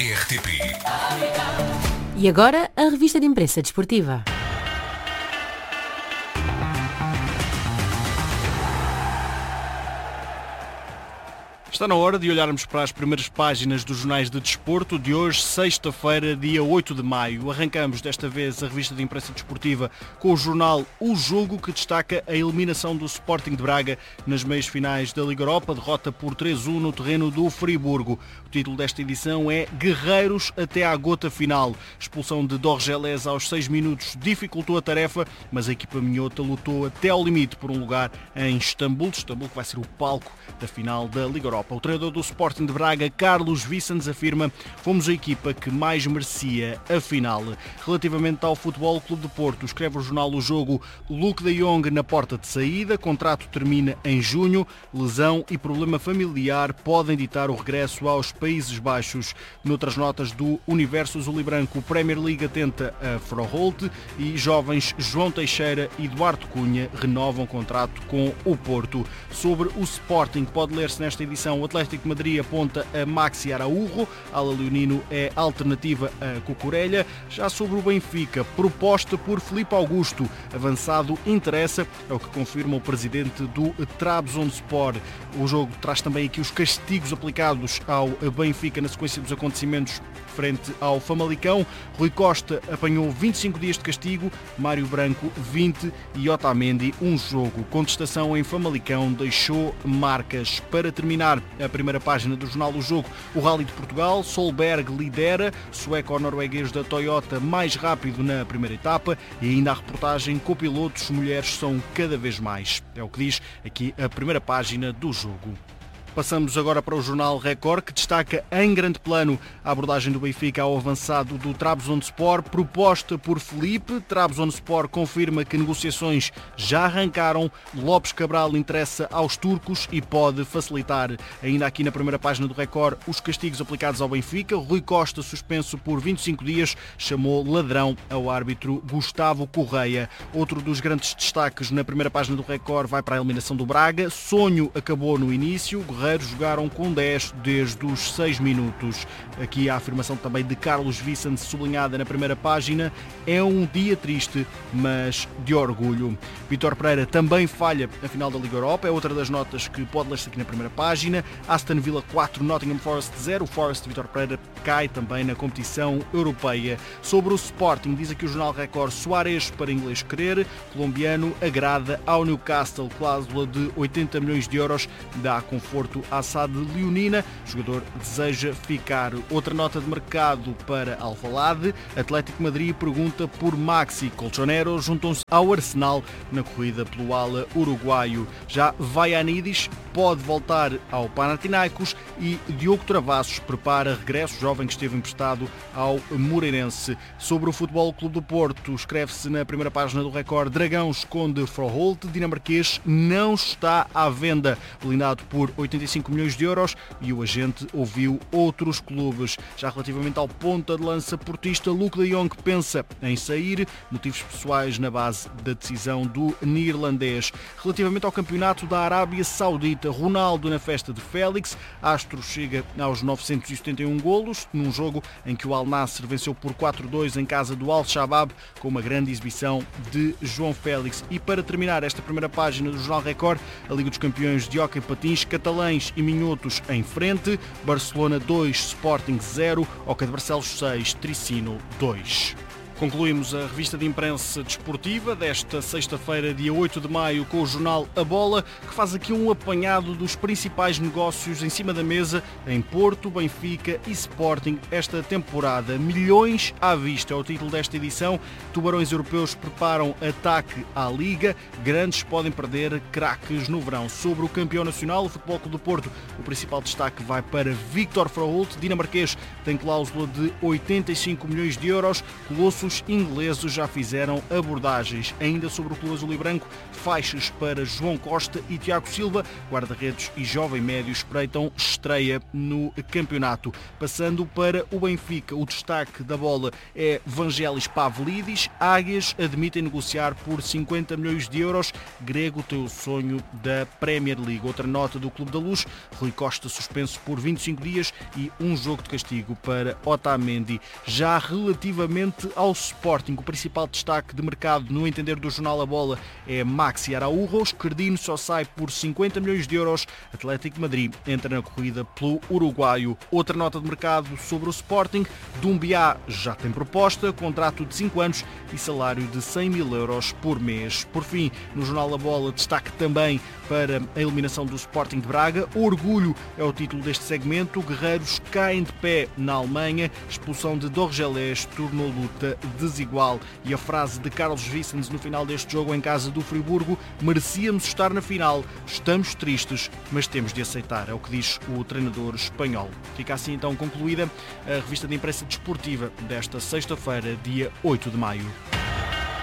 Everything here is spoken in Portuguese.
RTP. E agora, a revista de imprensa desportiva. Está na hora de olharmos para as primeiras páginas dos jornais de desporto de hoje, sexta-feira, dia 8 de maio. Arrancamos desta vez a revista de imprensa desportiva com o jornal O Jogo, que destaca a eliminação do Sporting de Braga nas meias finais da Liga Europa, derrota por 3-1 no terreno do Friburgo. O título desta edição é Guerreiros até à gota final. Expulsão de Dorgeles aos 6 minutos dificultou a tarefa, mas a equipa minhota lutou até ao limite por um lugar em Istambul, que vai ser o palco da final da Liga Europa. O treinador do Sporting de Braga, Carlos Vicens, afirma: fomos a equipa que mais merecia a final. Relativamente ao Futebol Clube de Porto, escreve o jornal O Jogo: Luuk de Jong na porta de saída, contrato termina em junho, lesão e problema familiar podem ditar o regresso aos Países Baixos. Noutras notas do Universo Azul e Branco, o Premier League atenta a Froholt e jovens João Teixeira e Eduardo Cunha renovam contrato com o Porto. Sobre o Sporting, pode ler-se nesta edição: o Atlético de Madrid aponta a Maxi Araújo, ala leonino é alternativa a Cucurella. Já sobre o Benfica, proposta por Filipe Augusto, avançado interessa, é o que confirma o presidente do Trabzonspor. O jogo traz também aqui os castigos aplicados ao Benfica na sequência dos acontecimentos frente ao Famalicão. Rui Costa apanhou 25 dias de castigo, Mário Branco 20 e Otamendi um jogo. Contestação em Famalicão deixou marcas. Para terminar a primeira página do jornal O Jogo, o Rally de Portugal, Solberg lidera, sueco-norueguês da Toyota mais rápido na primeira etapa, e ainda a reportagem: copilotos mulheres são cada vez mais. É o que diz aqui a primeira página do jogo. Passamos agora para o jornal Record, que destaca em grande plano a abordagem do Benfica ao avançado do Trabzonspor, proposta por Felipe. Trabzonspor confirma que negociações já arrancaram. Lopes Cabral interessa aos turcos e pode facilitar. Ainda aqui na primeira página do Record, os castigos aplicados ao Benfica. Rui Costa, suspenso por 25 dias, chamou ladrão ao árbitro Gustavo Correia. Outro dos grandes destaques na primeira página do Record vai para a eliminação do Braga. Sonho acabou no início. Guerreiros jogaram com 10 desde os 6 minutos. Aqui a afirmação também de Carlos Vicens, sublinhada na primeira página: é um dia triste, mas de orgulho. Vítor Pereira também falha na final da Liga Europa, é outra das notas que pode ler-se aqui na primeira página. Aston Villa 4, Nottingham Forest 0. O Forest de Vítor Pereira cai também na competição europeia. Sobre o Sporting, diz aqui o jornal Record: Suárez para inglês querer, colombiano agrada ao Newcastle, cláusula de 80 milhões de euros dá conforto à SAD leonina, o jogador deseja ficar. Outra nota de mercado para Alvalade: Atlético de Madrid pergunta por Maxi. Colchoneros juntam-se ao Arsenal na corrida pelo ala uruguaio. Já Vaianidis pode voltar ao Panathinaikos e Diogo Travassos prepara regresso, jovem que esteve emprestado ao Moreirense. Sobre o Futebol Clube do Porto, escreve-se na primeira página do Record: Dragão esconde Froholt, dinamarquês não está à venda, blindado por 85 milhões de euros, e o agente ouviu outros clubes. Já relativamente ao ponta de lança portista, Luuk de Jong pensa em sair, motivos pessoais na base da decisão do neerlandês. Relativamente ao campeonato da Arábia Saudita, Ronaldo na festa de Félix, Astro chega aos 971 golos, num jogo em que o Al Nassr venceu por 4-2 em casa do Al-Shabaab, com uma grande exibição de João Félix. E para terminar esta primeira página do Jornal Record, a Liga dos Campeões de Hóquei Patins, catalães e minhotos em frente, Barcelona 2, Sporting 0, Oca de Barcelos 6, Tricino 2. Concluímos a revista de imprensa desportiva desta sexta-feira, dia 8 de maio, com o jornal A Bola, que faz aqui um apanhado dos principais negócios em cima da mesa em Porto, Benfica e Sporting esta temporada. Milhões à vista é o título desta edição. Tubarões europeus preparam ataque à Liga. Grandes podem perder craques no verão. Sobre o campeão nacional, o Futebol Clube do Porto, o principal destaque vai para Viktor Froholt, dinamarquês, tem cláusula de 85 milhões de euros. Colossos os ingleses já fizeram abordagens. Ainda sobre o Clube Azul e Branco, faixas para João Costa e Tiago Silva, guarda-redes e jovem médio espreitam estreia no campeonato. Passando para o Benfica, o destaque da bola é Vangelis Pavlidis. Águias admitem negociar por 50 milhões de euros. Grego tem o sonho da Premier League. Outra nota do Clube da Luz, Rui Costa suspenso por 25 dias e um jogo de castigo para Otamendi. Já relativamente ao Sporting, o principal destaque de mercado, no entender do jornal A Bola, é Maxi Araújo. Esquerdino só sai por 50 milhões de euros. Atlético de Madrid entra na corrida pelo uruguaio. Outra nota de mercado sobre o Sporting, Doumbia já tem proposta, contrato de 5 anos e salário de 100 mil euros por mês. Por fim, no jornal A Bola, destaque também para a eliminação do Sporting de Braga. Orgulho é o título deste segmento. Guerreiros caem de pé na Alemanha. Expulsão de Dorgelés tornou luta desigual. E a frase de Carlos Vicens no final deste jogo em casa do Friburgo: merecíamos estar na final, estamos tristes, mas temos de aceitar. É o que diz o treinador espanhol. Fica assim então concluída a revista de imprensa desportiva desta sexta-feira, dia 8 de maio.